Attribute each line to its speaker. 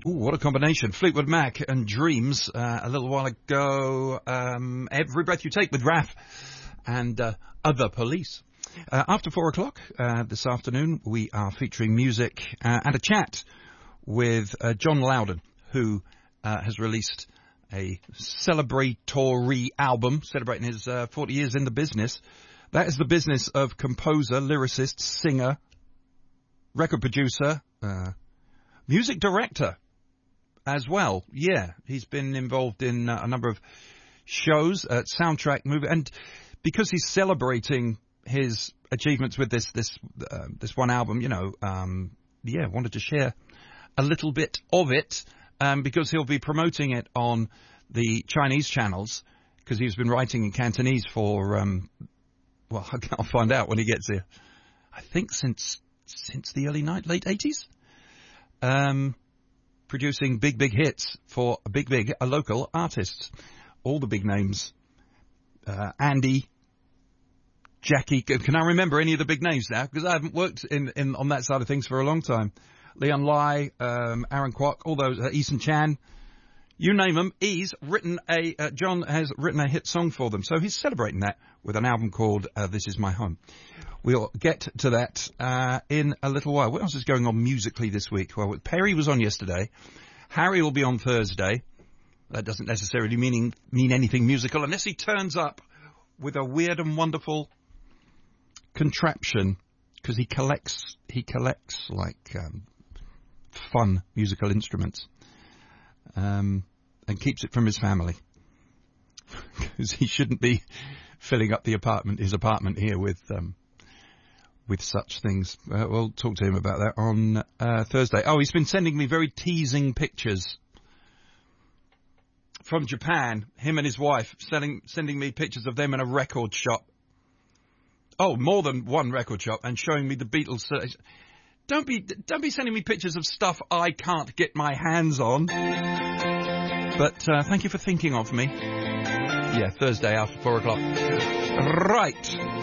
Speaker 1: Ooh, what a combination. Fleetwood Mac and Dreams a little while ago. Every Breath You Take with Raf and Other Police. After 4 o'clock this afternoon, we are featuring music and a chat with John Loudon, who has released a celebratory album celebrating his 40 years in the business. That is the business of composer, lyricist, singer, record producer, music director as well. Yeah, he's been involved in a number of shows, soundtrack, movie, and because he's celebrating his achievements with this one album, wanted to share a little bit of it, because he'll be promoting it on the Chinese channels, because he's been writing in Cantonese for, I'll find out when he gets here. I think since the late 80s. Producing big hits for a local artists. All the big names. Andy, Jackie. Can I remember any of the big names now? Because I haven't worked on that side of things for a long time. Leon Lai, Aaron Kwok, all those, Eason Chan. You name them. John has written a hit song for them. So he's celebrating that with an album called This Is My Home. We'll get to that in a little while. What else is going on musically this week? Well, Perry was on yesterday. Harry will be on Thursday. That doesn't necessarily mean anything musical unless he turns up with a weird and wonderful contraption, because he collects like fun musical instruments, and keeps it from his family, because he shouldn't be filling up his apartment here with such things. We'll talk to him about that on Thursday. Oh, he's been sending me very teasing pictures from Japan. Him and his wife sending me pictures of them in a record shop. Oh, more than one record shop, and showing me the Beatles. Don't be sending me pictures of stuff I can't get my hands on. But thank you for thinking of me. Yeah, Thursday after 4 o'clock. Right.